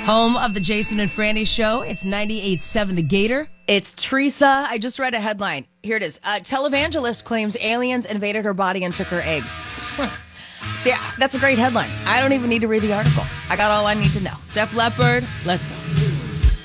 Home of the Jason and Franny Show. It's 98.7 The Gator. It's Teresa. I just read a headline. Here it is. Televangelist claims aliens invaded her body and took her eggs. See, that's a great headline. I don't even need to read the article. I got all I need to know. Def Leppard, let's go.